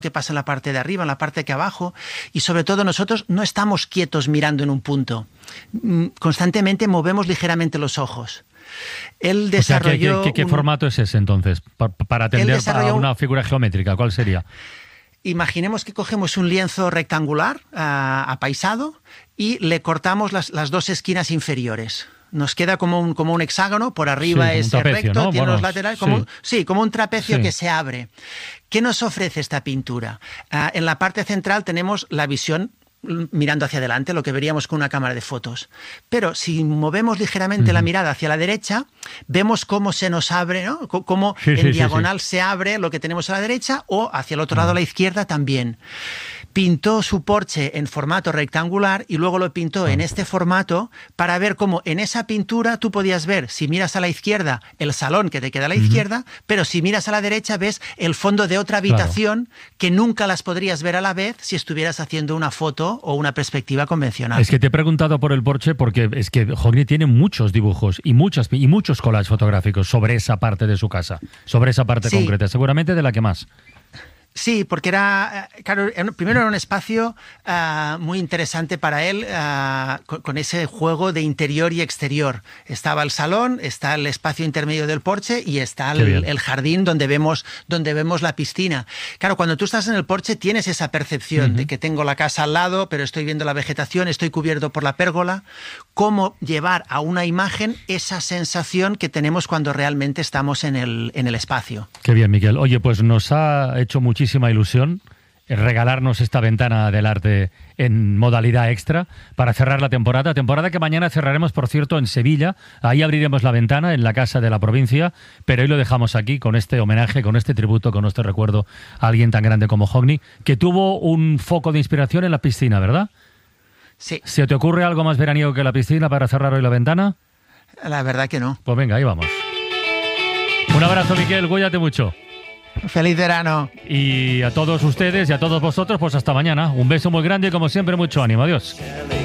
qué pasa en la parte de arriba, en la parte de abajo, y sobre todo nosotros no estamos quietos mirando en un punto. Constantemente movemos ligeramente los ojos. Él desarrolló... ¿Qué formato es ese entonces? Para atender a una figura geométrica, ¿cuál sería? Imaginemos que cogemos un lienzo rectangular apaisado y le cortamos las dos esquinas inferiores. Nos queda como un hexágono, por arriba es recto, ¿no? Tiene los laterales, como un trapecio que se abre. ¿Qué nos ofrece esta pintura? En la parte central tenemos la visión mirando hacia adelante, lo que veríamos con una cámara de fotos. Pero si movemos ligeramente la mirada hacia la derecha, vemos cómo se nos abre, ¿no? Cómo en diagonal se abre lo que tenemos a la derecha, o hacia el otro lado a la izquierda también. Pintó su porche en formato rectangular y luego lo pintó en este formato para ver cómo en esa pintura tú podías ver, si miras a la izquierda, el salón que te queda a la izquierda, pero si miras a la derecha ves el fondo de otra habitación que nunca las podrías ver a la vez si estuvieras haciendo una foto o una perspectiva convencional. Es que te he preguntado por el porche porque es que Hogni tiene muchos dibujos y muchos collages fotográficos sobre esa parte de su casa, sobre esa parte concreta, seguramente de la que más. Sí, porque era, claro, primero era un espacio muy interesante para él, con ese juego de interior y exterior. Estaba el salón, está el espacio intermedio del porche y está el jardín donde vemos la piscina. Claro, cuando tú estás en el porche tienes esa percepción de que tengo la casa al lado, pero estoy viendo la vegetación, estoy cubierto por la pérgola. Cómo llevar a una imagen esa sensación que tenemos cuando realmente estamos en el espacio. Qué bien, Miquel. Oye, pues nos ha hecho muchísima ilusión regalarnos esta ventana del arte en modalidad extra para cerrar la temporada que mañana cerraremos, por cierto, en Sevilla. Ahí abriremos la ventana en la Casa de la Provincia, pero hoy lo dejamos aquí con este homenaje, con este tributo, con este recuerdo a alguien tan grande como Hogni, que tuvo un foco de inspiración en la piscina, ¿verdad? Sí. ¿Se te ocurre algo más veraniego que la piscina para cerrar hoy la ventana? La verdad que no. Pues venga, ahí vamos. Un abrazo, Miquel, cuídate mucho. ¡Feliz verano! Y a todos ustedes y a todos vosotros, pues hasta mañana. Un beso muy grande y como siempre mucho ánimo. Adiós.